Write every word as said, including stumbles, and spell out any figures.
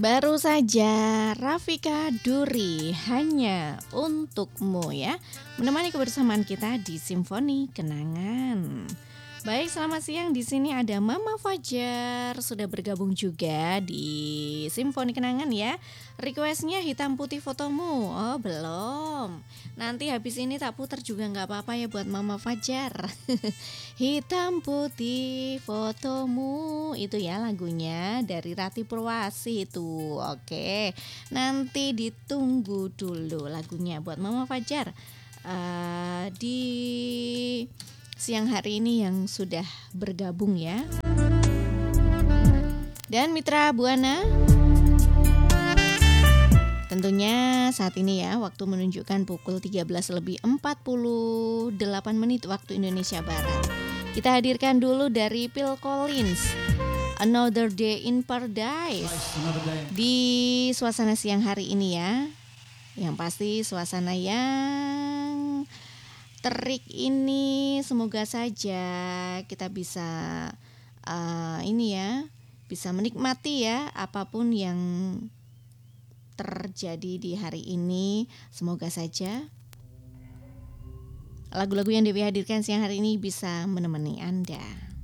Baru saja Rafika Duri hanya untukmu ya, menemani kebersamaan kita di Simfoni Kenangan. Baik, selamat siang. Di sini ada Mama Fajar sudah bergabung juga di Simfoni Kenangan ya. Requestnya hitam putih fotomu. Oh belum. Nanti habis ini tak putar juga nggak apa-apa ya buat Mama Fajar. Hitam putih fotomu itu ya lagunya dari Rati Purwasi itu. Oke, nanti ditunggu dulu lagunya buat Mama Fajar uh, di siang hari ini yang sudah bergabung ya. Dan Mitra Buana, tentunya saat ini ya waktu menunjukkan pukul tiga belas lebih empat puluh delapan menit waktu Indonesia Barat. Kita hadirkan dulu dari Phil Collins, Another Day in Paradise. Di suasana siang hari ini ya, yang pasti suasana yang terik ini, semoga saja kita bisa uh, ini ya, bisa menikmati ya apapun yang terjadi di hari ini. Semoga saja lagu-lagu yang Dewi hadirkan siang hari ini bisa menemani Anda.